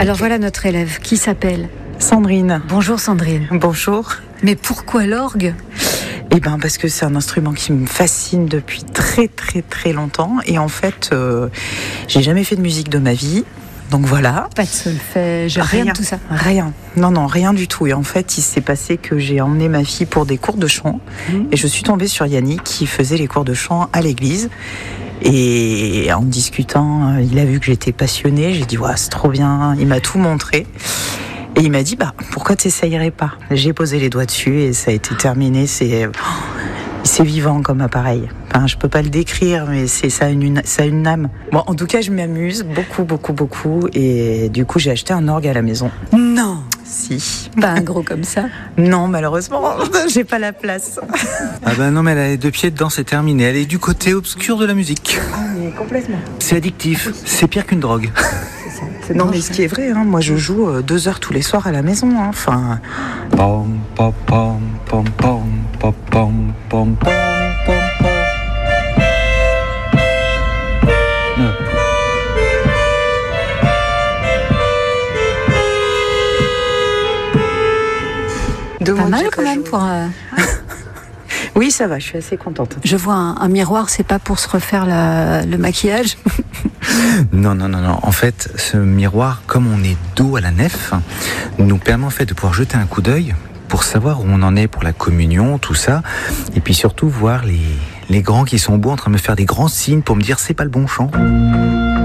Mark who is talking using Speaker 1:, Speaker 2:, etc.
Speaker 1: Alors voilà notre élève qui s'appelle
Speaker 2: Sandrine.
Speaker 1: Bonjour Sandrine.
Speaker 2: Bonjour.
Speaker 1: Mais pourquoi l'orgue ?
Speaker 2: Eh ben parce que c'est un instrument qui me fascine depuis très très très longtemps. Et en fait, j'ai jamais fait de musique de ma vie. Donc voilà.
Speaker 1: Pas de solfège, rien de tout ça.
Speaker 2: Rien. Non, rien du tout. Et en fait, il s'est passé que j'ai emmené ma fille pour des cours de chant. Et je suis tombée sur Yannick qui faisait les cours de chant à l'église. Et en discutant, il a vu que j'étais passionnée. J'ai dit, ouais, c'est trop bien. Il m'a tout montré. Et il m'a dit, pourquoi t'essayerais pas ? J'ai posé les doigts dessus et ça a été terminé. C'est vivant comme appareil. Enfin, je peux pas le décrire, mais ça a une âme. Bon, en tout cas, je m'amuse beaucoup. Et du coup, j'ai acheté un orgue à la maison.
Speaker 1: Non.
Speaker 2: Si.
Speaker 1: Pas un gros comme ça.
Speaker 2: Non, malheureusement, j'ai pas la place.
Speaker 3: Ah ben non, mais elle a les deux pieds dedans, c'est terminé. Elle est du côté obscur de la musique.
Speaker 2: Ah, mais complètement.
Speaker 3: C'est addictif. C'est pire qu'une drogue.
Speaker 2: Non, mais ce qui est vrai, moi je joue 2 heures tous les soirs à la maison. Enfin.
Speaker 3: Pom, pom, pom, pom, pom, pom, pom, pom, pom, pom.
Speaker 1: Pas mal quand même pour...
Speaker 2: Oui, ça va, je suis assez contente.
Speaker 1: Je vois un miroir, c'est pas pour se refaire le maquillage.
Speaker 3: Non. En fait, ce miroir, comme on est dos à la nef, nous permet en fait de pouvoir jeter un coup d'œil pour savoir où on en est pour la communion, tout ça. Et puis surtout voir les grands qui sont beaux en train de me faire des grands signes pour me dire c'est pas le bon chant.